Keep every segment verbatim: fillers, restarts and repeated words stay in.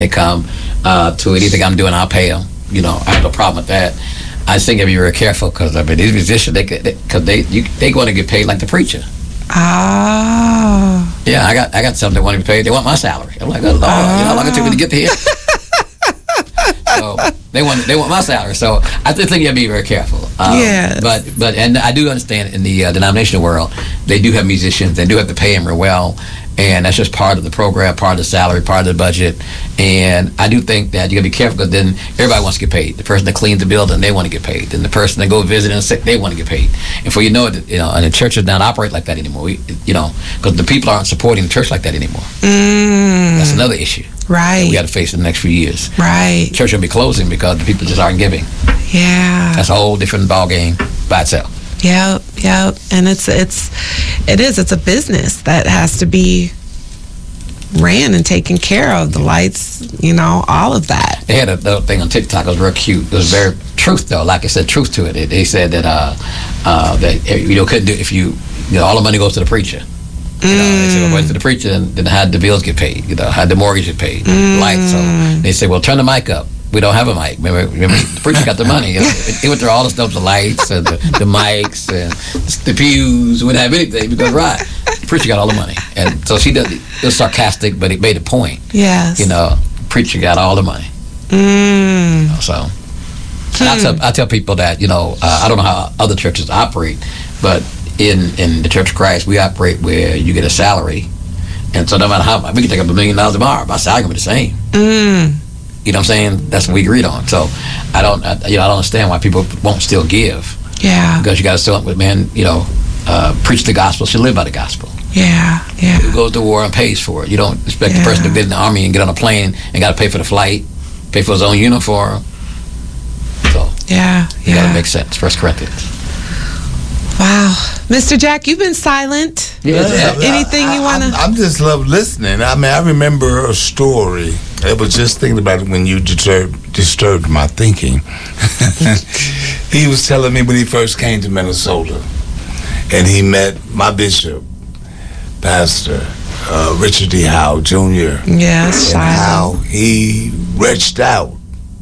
they come uh, to anything I'm doing, I'll pay them. You know, I have no problem with that. I just think you have to be very careful because I mean these musicians, they because they they, they going to get paid like the preacher. Ah. Yeah, I got I got some that want to be paid. They want my salary. I'm like, oh Lord, oh. you know how long it took me to get here. So they want they want my salary. So I just think you have to be very careful. Um, yeah. But but and I do understand in the uh, denominational world, they do have musicians. They do have to pay them real well. And that's just part of the program, part of the salary, part of the budget. And I do think that you got to be careful because then everybody wants to get paid. The person that cleans the building, they want to get paid. Then the person that go visit and sick, they want to get paid. And before you know it, you know, and the churches don't operate like that anymore. We, you know, because the people aren't supporting the church like that anymore. Mm. That's another issue. Right. We got to face in the next few years. Right. The church will be closing because the people just aren't giving. Yeah. That's a whole different ball game by itself. Yep. Yep. And it's it's it is it's a business that has to be ran and taken care of. The lights, you know, all of that. They had a little thing on TikTok. It was real cute. It was very truth though. Like I said, truth to it. They, they said that uh, uh, that you know couldn't do if you you know all the money goes to the preacher. You know, they said, well, went to the preacher, then, then how did the bills get paid? You know, how did the mortgage get paid? Mm. Lights. So they said, well, turn the mic up. We don't have a mic. Remember, remember the preacher got the money. You know, it, it went through all the stuff, the lights and the, the mics and the pews. We wouldn't have anything because, right, the preacher got all the money. And so she did, it was sarcastic, but it made a point. Yes. You know, preacher got all the money. Mm. You know, so and I, tell, I tell people that, you know, uh, I don't know how other churches operate, but in, in the Church of Christ, we operate where you get a salary. And so no matter how much, we can take up a million dollars tomorrow. My salary can be the same. Mm. You know what I'm saying? That's what we agreed on. So I don't, I, you know, I don't understand why people won't still give. Yeah. Because you got to still, man, you know, uh, preach the gospel, should live by the gospel. Yeah, yeah. Who goes to war and pays for it? You don't expect yeah. the person to get in the army and get on a plane and got to pay for the flight, pay for his own uniform. So yeah, you yeah. got to make sense. First Corinthians. Wow, Mister Jack, you've been silent. Yeah, yeah. Anything you want to? I, I just love listening. I mean, I remember a story. I was just thinking about it when you disturbed, disturbed my thinking. He was telling me when he first came to Minnesota, and he met my bishop, Pastor uh, Richard D. Howe Junior Yes, and how he reached out.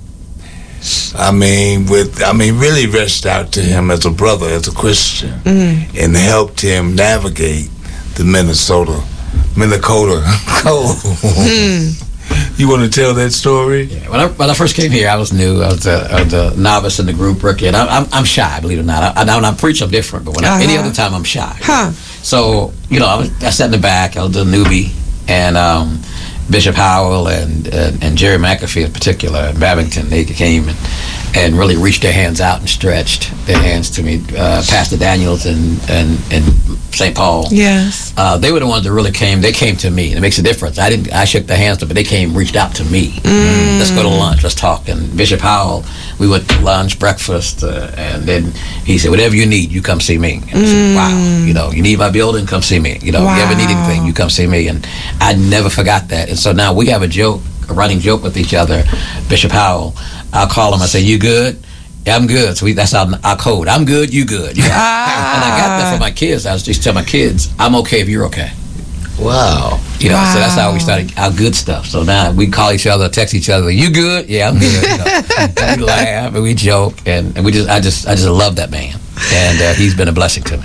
I mean, with I mean, really reached out to him as a brother, as a Christian, mm. and helped him navigate the Minnesota, Minnesota cold. Mm. You want to tell that story? Yeah, when I when I first came here, I was new. I was a, I was a novice in the group, rookie, and I, I'm I'm shy, believe it or not. I, I, when I preach, I'm different, but when uh-huh. I, any other time, I'm shy. Huh. So you know, I, was, I sat in the back. I was a newbie, and um, Bishop Howell and, and and Jerry McAfee in particular, and Babington, they came and, and really reached their hands out and stretched their hands to me. Uh, Pastor Daniels and and and Saint Paul. Yes. Uh, they were the ones that really came. They came to me. And it makes a difference. I didn't. I shook their hands, but they came, reached out to me. Mm. Let's go to lunch. Let's talk. And Bishop Howell, we went to lunch, breakfast, uh, and then he said, "Whatever you need, you come see me." And I said, Mm. "Wow, you know, you need my building, come see me. You know, wow. if you ever need anything, you come see me." And I never forgot that. And so now we have a joke, a running joke with each other. Bishop Howell, I'll call him. I say, "You good?" Yeah, I'm good. So we, that's our, our code. I'm good, you good. You know? Ah. And I got that for my kids. I was just telling my kids, I'm okay if you're okay. Wow. You know, wow. so that's how we started our good stuff. So now we call each other, text each other, you good? Yeah, I'm good. You know? And we laugh and we joke, and, and we just, I just, I just love that man, and uh, he's been a blessing to me.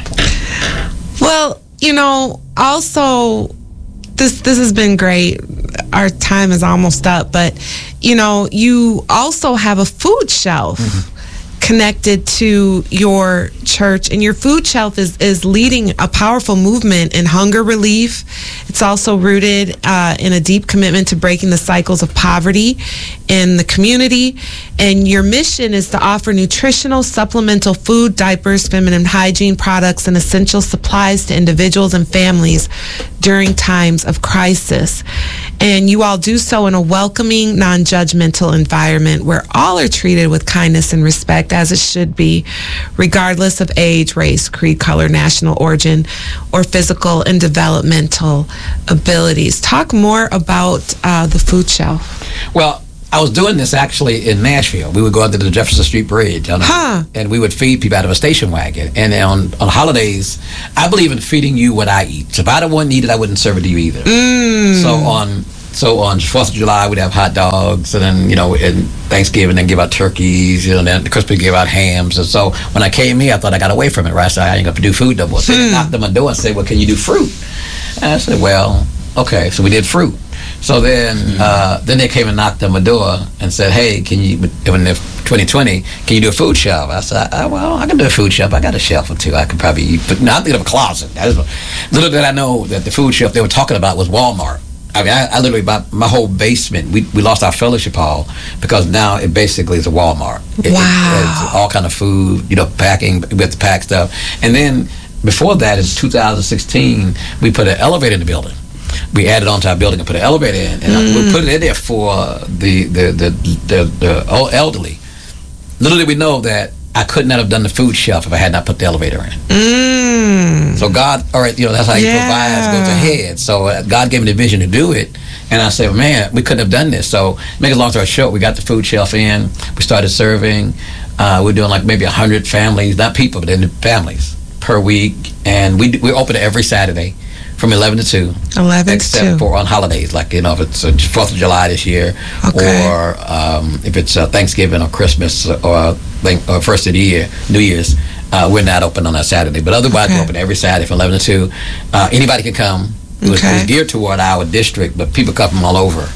Well, you know, also, this this has been great. Our time is almost up, but you know, you also have a food shelf. Mm-hmm. connected to your church, and your food shelf is, is leading a powerful movement in hunger relief. It's also rooted uh, in a deep commitment to breaking the cycles of poverty in the community. And your mission is to offer nutritional, supplemental food, diapers, feminine hygiene products, and essential supplies to individuals and families during times of crisis. And you all do so in a welcoming, non-judgmental environment where all are treated with kindness and respect, as it should be, regardless of age, race, creed, color, national origin, or physical and developmental abilities. Talk more about uh, the food shelf. Well, I was doing this actually in Nashville. We would go out to the Jefferson Street Bridge, on a, huh. and we would feed people out of a station wagon. And on, on holidays, I believe in feeding you what I eat. So if I don't want to eat it, I wouldn't serve it to you either. Mm. So on So on Fourth of July, we'd have hot dogs, and then you know, in Thanksgiving, then give out turkeys. You know, then Christmas we give out hams. And so when I came here, I thought I got away from it. Right, so I ain't got to do food no more. So they knocked on my door and said, "Well, can you do fruit?" And I said, "Well, okay." So we did fruit. So then, uh, then they came and knocked on my door and said, "Hey, can you, in the twenty twenty, can you do a food shelf?" I said, I, "Well, I can do a food shelf. I got a shelf or two. I could probably, but no, I'm thinking of a closet." That is, little did I know that the food shelf they were talking about was Walmart. I mean, I, I literally bought my whole basement. We we lost our fellowship hall because now it basically is a Walmart. It, wow. It, it's all kind of food, you know, packing. We have to pack stuff. And then before that, in two thousand sixteen, we put an elevator in the building. We added onto our building and put an elevator in, and mm. we put it in there for the the the the, the elderly. Little did we know that I could not have done the food shelf if I had not put the elevator in. Mm. So God, all right, you know, that's how He yeah. provides, goes ahead. So uh, God gave me the vision to do it, and I said, man, we couldn't have done this. So make a long story short, we got the food shelf in. We started serving. Uh, we're doing like maybe a hundred families, not people, but then families per week, and we we open it every Saturday from eleven to two. eleven except to two. for on holidays, like, you know, if it's uh, fourth of July this year, okay. or um, if it's uh, Thanksgiving or Christmas or, or first of the year, New Year's, uh, we're not open on that Saturday. But otherwise, okay. we're open every Saturday from eleven to two. Uh, anybody can come. It was, okay. it was geared toward our district, but people come from all over.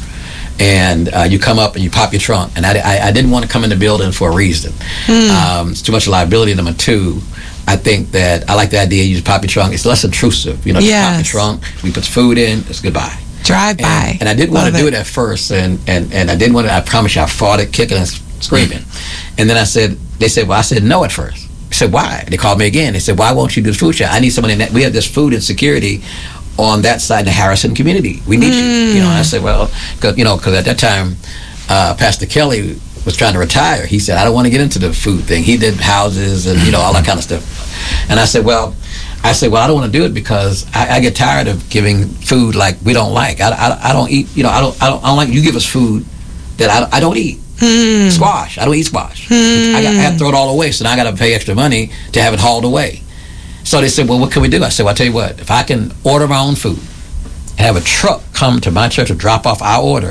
And uh, you come up and you pop your trunk. And I, I, I didn't want to come in the building for a reason. Mm. Um, it's too much liability. Number two, I think that I like the idea you just pop your trunk. It's less intrusive. You know, yes. you pop your trunk, we put the food in, it's goodbye. Drive by. And, and I didn't want to do it at first, and, and, and I didn't want to, I promise you, I fought it, kicking and screaming. And then I said, they said, well, I said no at first. I said, why? They called me again. They said, why won't you do the food shop? I need somebody in that, we have this food insecurity on that side of the Harrison community. We need mm. you. You know, and I said, well, cause, you know, because at that time, uh, Pastor Kelly was trying to retire. He said, I don't want to get into the food thing. He did houses and, you know, all that kind of stuff. And I said, well, I said, well, I don't want to do it because I, I get tired of giving food like we don't like. I, I, I don't eat, you know, I don't, I don't, I don't like you give us food that I, I don't eat. Mm. Squash. I don't eat squash. Mm. I, got, I have to throw it all away, so now I got to pay extra money to have it hauled away. So they said, well, what can we do? I said, well, I'll tell you what, if I can order my own food and have a truck come to my church to drop off our order,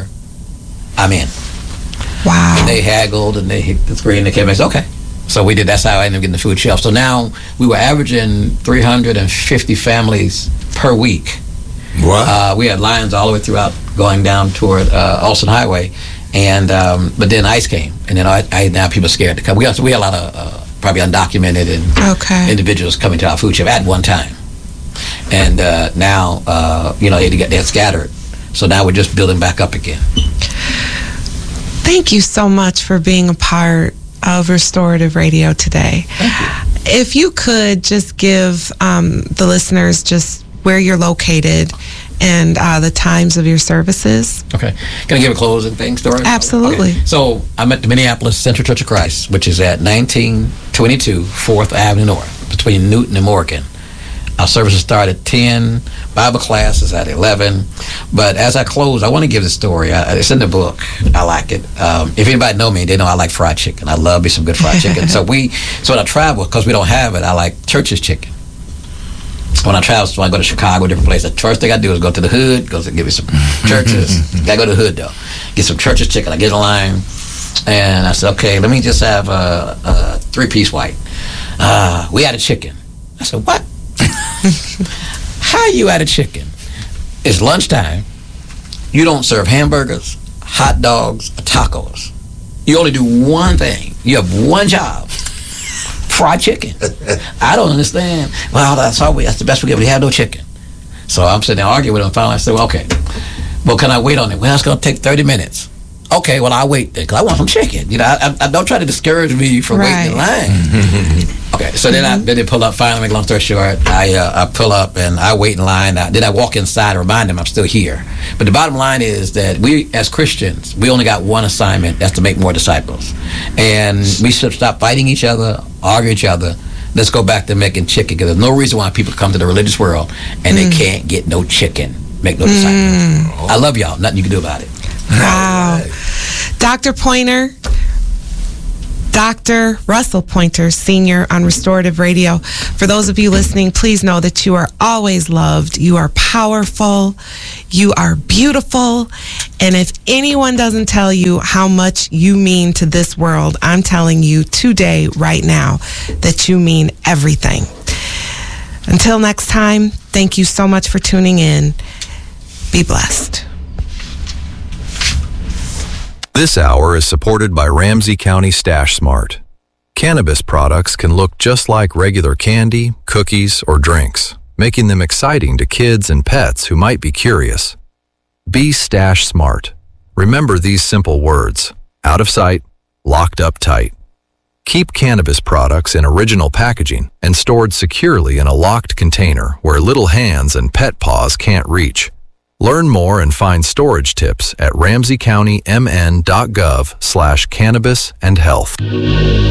I'm in. Wow. And they haggled and they hit the screen and they came and said, okay. So we did, that's how I ended up getting the food shelf. So now we were averaging three hundred fifty families per week. Wow. Uh, we had lines all the way throughout going down toward uh, Austin Highway. And um, but then ICE came, and then I, I now people are scared to come. We also we had a lot of uh, probably undocumented and okay. individuals coming to our food shelf at one time, and uh, now uh, you know they get they're scattered. So now we're just building back up again. Thank you so much for being a part of Restorative Radio today. Thank you. If you could just give um, the listeners just where you're located and uh, the times of your services. Okay. Can I give a closing thing story? Absolutely. Okay. So I'm at the Minneapolis Central Church of Christ, which is at nineteen twenty-two fourth Avenue North, between Newton and Morgan. Our services start at ten. Bible class is at eleven. But as I close, I want to give the story. I, it's in the book. I like it. Um, if anybody know me, they know I like fried chicken. I love me some good fried chicken. So we, so when I travel, because we don't have it, I like Church's chicken. When I travel, so when I go to Chicago, different places, the first thing I do is go to the hood, go to give me some Church's. Gotta go to the hood though. Get some Church's chicken. I get in line, and I said, okay, let me just have a, a three-piece white. Uh, we had a chicken. I said, what? How you out of chicken? It's lunchtime. You don't serve hamburgers, hot dogs, or tacos. You only do one thing. You have one job. Fried chicken. I don't understand. Well, that's all we, that's the best we get. We have no chicken. So I'm sitting there arguing with him. Finally, I said, well, okay. Well, can I wait on it? Well, it's going to take thirty minutes. Okay, well, I'll wait then, because I want some chicken. You know, I, I, I don't try to discourage me from right. waiting in line. Okay, so then I then they pull up. Finally, make a long story short, I uh, I pull up and I wait in line. I, then I walk inside and remind them I'm still here. But the bottom line is that we, as Christians, we only got one assignment. That's to make more disciples, and we should stop fighting each other, arguing each other. Let's go back to making chicken, because there's no reason why people come to the religious world and mm. they can't get no chicken, make no mm. disciples. I love y'all. Nothing you can do about it. Wow. Doctor Pointer, Doctor Russell Pointer, Senior on Restorative Radio. For those of you listening, please know that you are always loved. You are powerful. You are beautiful. And if anyone doesn't tell you how much you mean to this world, I'm telling you today, right now, that you mean everything. Until next time, thank you so much for tuning in. Be blessed. This hour is supported by Ramsey County Stash Smart. Cannabis products can look just like regular candy, cookies, or drinks, making them exciting to kids and pets who might be curious. Be Stash Smart. Remember these simple words: out of sight, locked up tight. Keep cannabis products in original packaging and stored securely in a locked container where little hands and pet paws can't reach. Learn more and find storage tips at ramsey county m n dot gov slash cannabis and health.